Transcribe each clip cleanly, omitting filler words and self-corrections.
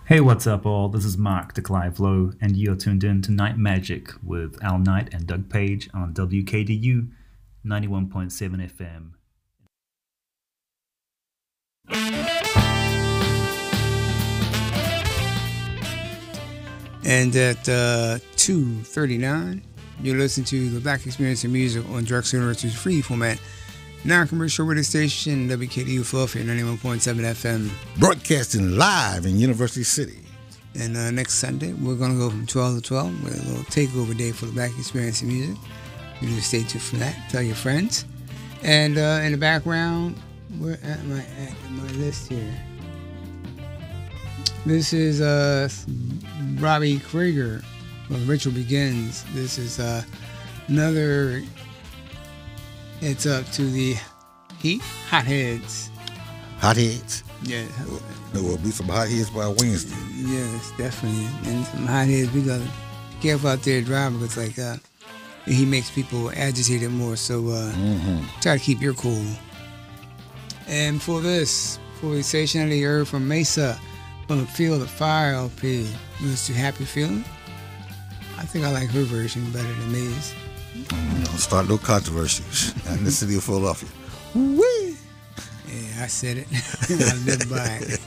Hey, what's up, all? This is Mark, the Clive Low, and you're tuned in to Night Magic with Al Knight and Doug Page on WKDU 91.7 FM. And at 2:39, you're listening to the Black Experience in Music on Drexel University's free format, non-commercial radio station, WKDU Philadelphia 91.7 FM. Broadcasting live in University City. And next Sunday, we're going to go from 12 to 12 with a little takeover day for the Black Experience in Music. You need to stay tuned for that. Tell your friends. And in the background, we're at my list here. This is Robbie Krieger of Ritual Begins. This is another It's Up to the Hotheads. Hotheads? Yeah. There will be some hotheads by Wednesday. Yes, definitely. And some hotheads, we got to be careful out there driving because like he makes people agitated more. So try to keep your cool. And for the station that you heard from Mesa, from the Field of Fire LP, was Too Happy Feeling. I think I like her version better than May's. Don't start no controversies in the city of Philadelphia. Whee! Yeah, I said it. I live by it.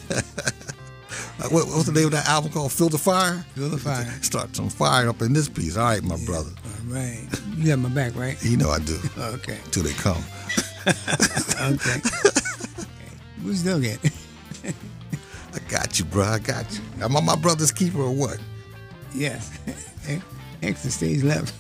What's the name of that album called? Field of Fire? Field of Fire. Start some fire up in this piece. All right, my brother. All right. You got my back, right? You know I do. Okay. Till they come. Okay. We still get it. I got you, bro. I got you. Am I my brother's keeper or what? Yes. Extra stage left.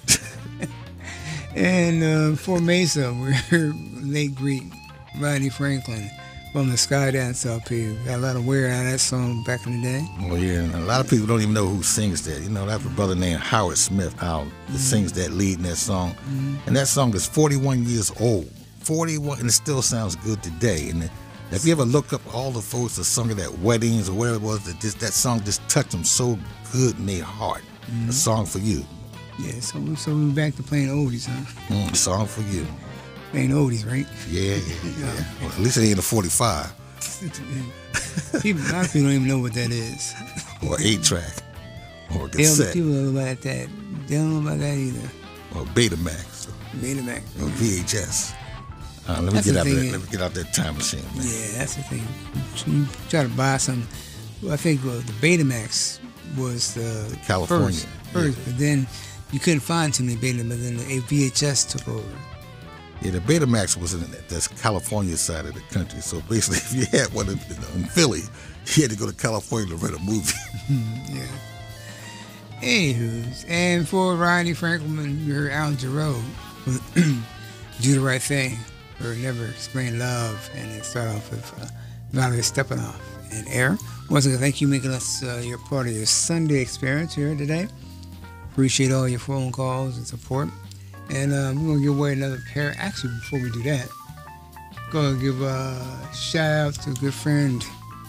And for Mesa, we're late greet Rodney Franklin from the Skydance LP. Got a lot of wear out of that song back in the day. Oh, yeah. And a lot of people don't even know who sings that. You know, that's a brother named Howard Smith, that sings that lead in that song. And that song is 41 years old. 41, and it still sounds good today. And if you ever look up all the folks that sung it at weddings or whatever it was, that song just touched them so good in their heart. A song for you. Yeah, so we're back to playing oldies, huh? A song for you. Playing oldies, right? Yeah. Well, at least it ain't a 45. A lot of people don't even know what that is. Or 8-track. Or a cassette. People don't know about that. They don't know about that either. Or Betamax. Betamax. Or VHS. Let me get out that time machine, man. Yeah, that's the thing. You try to buy something. Well, I think the Betamax was the California. First, but then you couldn't find too many Betamax, but then the VHS took over. Yeah, the Betamax was in the California side of the country. So basically, if you had one in Philly, you had to go to California to rent a movie. Yeah. Anywho, and for Rodney Franklin, you heard Al Jarreau Do the Right Thing, or Never Explain Love, and it started off with Valerie Stepanov and Air. Once again, thank you for making us your part of your Sunday experience here today. Appreciate all your phone calls and support. And we're going to give away another pair. Actually, before we do that, going to give a shout out to a good friend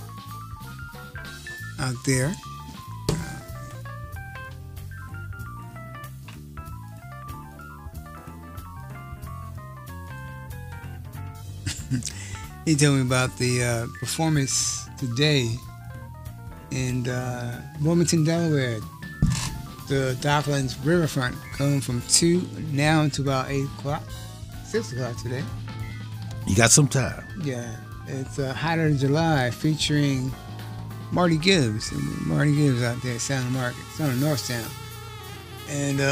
out there. He told me about the performance today in Wilmington, Delaware. The Docklands Riverfront coming from 2 now to about 8 o'clock, 6 o'clock today. You got some time. Yeah, it's Hotter Than July featuring Marty Gibbs. Marty Gibbs out there at Sound of Market, Sound of Northtown. And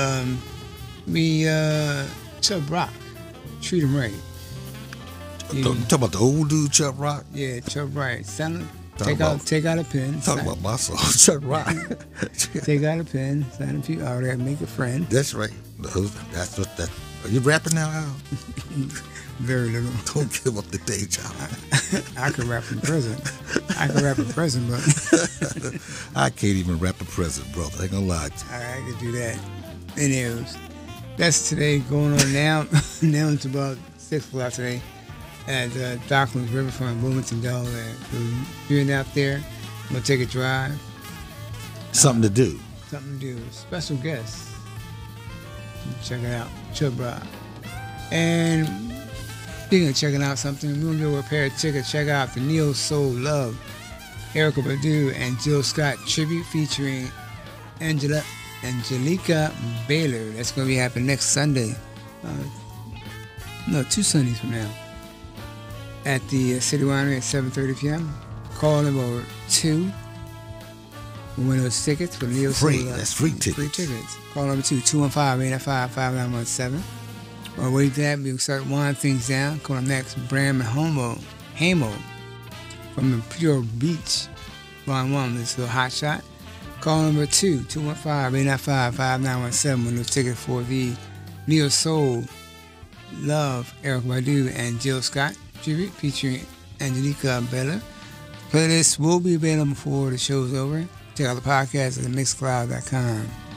Chubb Rock, Treat 'Em Right. You talking about the old dude, Chubb Rock? Yeah, Chubb Right. Take out a pen. Talk about my song, Chubb Rock. Take out a pen, sign a few out there, make a friend. That's right. That's are you rapping now, Al? Very little. Don't give up the day job. I can rap in prison. But I can't even rap the present, brother. I ain't gonna lie to you. I can do that. Anyways, that's today going on now. Now it's about 6 o'clock today at Docklands Riverfront, Wilmington, Delaware. So if you're out there, I'm gonna take a drive. Something to do. Something to do. Special guest. Check it out. Chubb Rock. And speaking of checking out something, we're going to give a pair of tickets. Check out the Neo Soul Love Erykah Badu and Jill Scott tribute featuring Angelica Baylor. That's going to be happening next Sunday. No, 2 Sundays from now. At the City Winery at 7:30 p.m. Call number 2. Win those tickets for Neo Free. Soul. That's free tickets. Free tickets. Call number 2, 215-895-5917. Or wait for that, we'll start winding things down. Coming up next, Bram Hamo from the Pure Beach. Line 1, this little hot shot. Call number 2, 215-895-5917. Win those tickets for the Neo Soul Love, Erykah Badu and Jill Scott tribute featuring Angelica Baylor. Playlist will be available before the show's over. Check out the podcast at themixcloud.com.